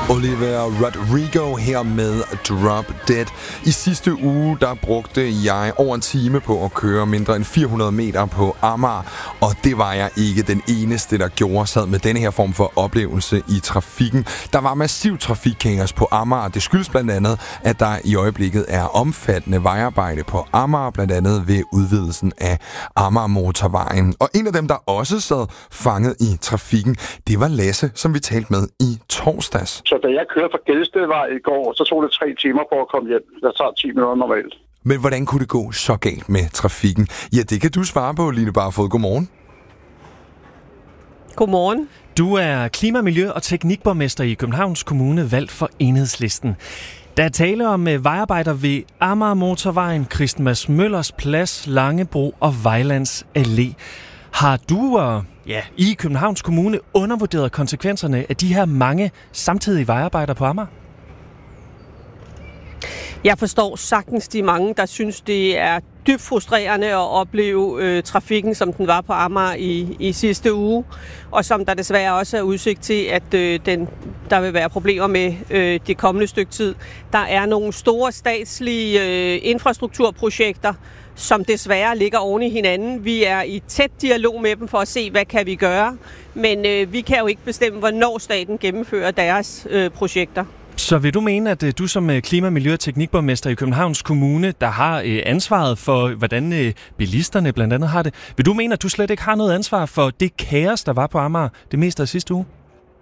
Olivia Rodrigo her med Drop Dead. I sidste uge, der brugte jeg over en time på at køre mindre end 400 meter på Amager, og det var jeg ikke den eneste, der gjorde, sad med denne her form for oplevelse i trafikken. Der var massiv trafikkaos på Amager. Det skyldes blandt andet, at der i øjeblikket er omfattende vejarbejde på Amager, blandt andet ved udvidelsen af Amagermotorvejen. Og en af dem, der også sad fanget i trafikken, det var Lasse, som vi talte med i torsdags. Så da jeg kørte fra Gældstedvej i går, så tog det 3 timer på at komme hjem. Der tager 10 minutter normalt. Men hvordan kunne det gå så galt med trafikken? Ja, det kan du svare på, Line Barfod. Godmorgen. Godmorgen. Du er klima-, miljø- og teknikborgmester i Københavns Kommune, valgt for Enhedslisten. Der er tale om vejarbejder ved Amagermotorvejen, Christen Mads Møllers Plads, Langebro og Vejlands Allé. Har du i Københavns Kommune undervurderet konsekvenserne af de her mange samtidige vejarbejder på Amager? Jeg forstår sagtens de mange, der synes, det er dybt frustrerende at opleve trafikken, som den var på Amager i sidste uge, og som der desværre også er udsigt til, at der vil være problemer med det kommende stykke tid. Der er nogle store statslige infrastrukturprojekter, som desværre ligger oven i hinanden. Vi er i tæt dialog med dem for at se, hvad kan vi gøre, men vi kan jo ikke bestemme, hvornår staten gennemfører deres projekter. Så vil du mene, at du som klima-, miljø- og teknikborgmester i Københavns Kommune, der har ansvaret for, hvordan bilisterne blandt andet har det, vil du mene, at du slet ikke har noget ansvar for det kaos, der var på Amager det meste af sidste uge?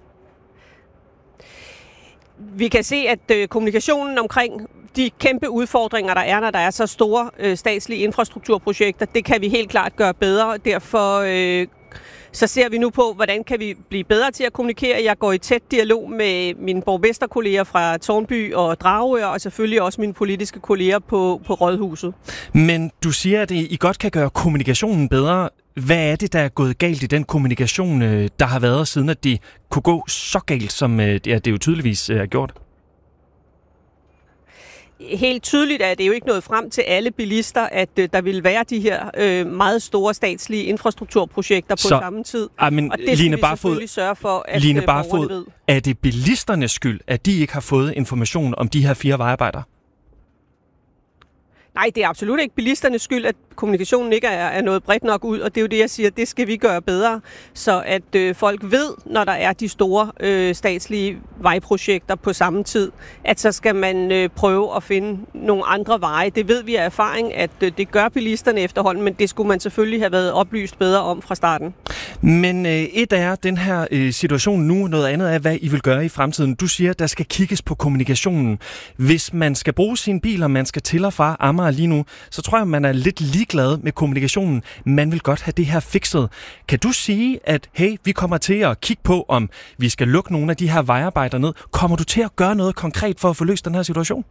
Vi kan se, at kommunikationen omkring de kæmpe udfordringer, der er, når der er så store statslige infrastrukturprojekter, det kan vi helt klart gøre bedre. Derfor så ser vi nu på, hvordan kan vi blive bedre til at kommunikere. Jeg går i tæt dialog med mine borgmesterkolleger fra Tårnby og Dragør, og selvfølgelig også mine politiske kolleger på Rådhuset. Men du siger, at I godt kan gøre kommunikationen bedre. Hvad er det, der er gået galt i den kommunikation, der har været, siden at det kunne gå så galt, som det jo tydeligvis er gjort? Helt tydeligt er det jo ikke nået frem til alle bilister, at der vil være de her meget store statslige infrastrukturprojekter på samme tid. Og det skal vi selvfølgelig sørge for, at borgerne ved. Er det bilisternes skyld, at de ikke har fået information om de her 4 vejarbejder? Nej, det er absolut ikke bilisternes skyld, at kommunikationen ikke er nået bredt nok ud, og det er jo det, jeg siger, det skal vi gøre bedre, så at folk ved, når der er de store statslige vejprojekter på samme tid, at så skal man prøve at finde nogle andre veje. Det ved vi af erfaring, at det gør bilisterne efterhånden, men det skulle man selvfølgelig have været oplyst bedre om fra starten. Men et er den her situation nu, noget andet er, hvad I vil gøre i fremtiden. Du siger, at der skal kigges på kommunikationen. Hvis man skal bruge sin bil, og man skal til og fra Amager lige nu, så tror jeg, man er lidt ligeglad med kommunikationen. Man vil godt have det her fikset. Kan du sige, at hey, vi kommer til at kigge på, om vi skal lukke nogle af de her vejarbejder ned? Kommer du til at gøre noget konkret for at få løst den her situation?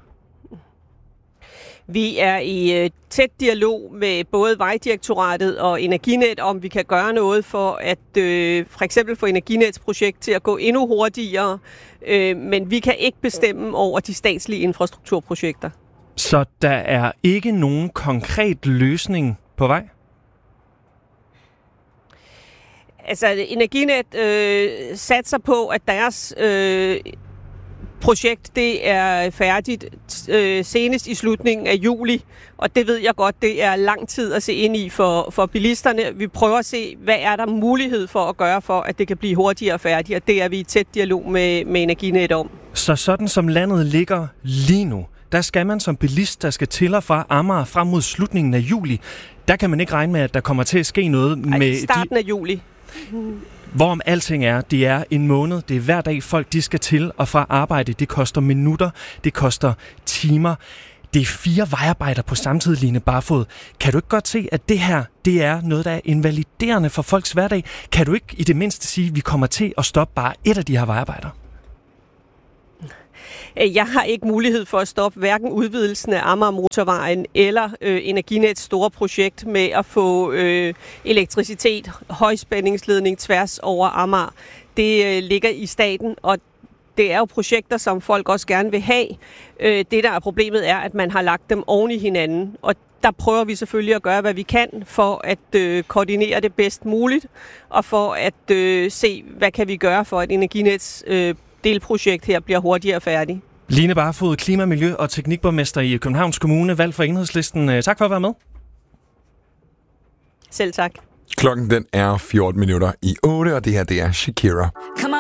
Vi er i tæt dialog med både Vejdirektoratet og Energinet, om vi kan gøre noget for at for eksempel få Energinets projekt til at gå endnu hurtigere, men vi kan ikke bestemme over de statslige infrastrukturprojekter. Så der er ikke nogen konkret løsning på vej? Altså, Energinet satser på, at deres projekt det er færdigt senest i slutningen af juli, og det ved jeg godt, det er lang tid at se ind i for bilisterne. Vi prøver at se, hvad er der mulighed for at gøre for, at det kan blive hurtigere og færdigt, og det er vi i tæt dialog med Energinet om. Så sådan som landet ligger lige nu, der skal man som bilist, der skal til og fra Amager frem mod slutningen af juli, der kan man ikke regne med, at der kommer til at ske noget med starten af juli. Hvorom alting er, det er en måned, det er hver dag folk, de skal til og fra arbejde. Det koster minutter, det koster timer. Det er 4 vejarbejder på samme Line Barfod. Kan du ikke godt se, at det her, det er noget, der er invaliderende for folks hverdag? Kan du ikke i det mindste sige, at vi kommer til at stoppe bare et af de her vejarbejder? Jeg har ikke mulighed for at stoppe hverken udvidelsen af Amagermotorvejen eller Energinets store projekt med at få elektricitet, højspændingsledning tværs over Amager. Det ligger i staten, og det er jo projekter, som folk også gerne vil have. Det, der er problemet, er, at man har lagt dem oven i hinanden, og der prøver vi selvfølgelig at gøre, hvad vi kan for at koordinere det bedst muligt, og for at se, hvad kan vi gøre for, at Energinets delprojekt her bliver hurtigere færdig. Line Barfod, klima-, miljø- og teknikborgmester i Københavns Kommune, valgt for Enhedslisten. Tak for at være med. Selv tak. Klokken den er 14 minutter i 8, og det her det er Shakira.